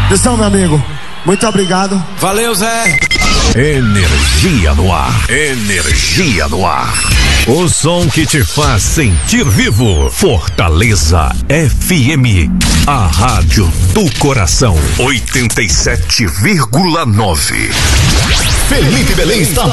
Atenção, meu amigo. Muito obrigado. Valeu, Zé. Energia no ar. Energia no ar. O som que te faz sentir vivo. Fortaleza FM. A rádio do coração. 87,9. Felipe Belém está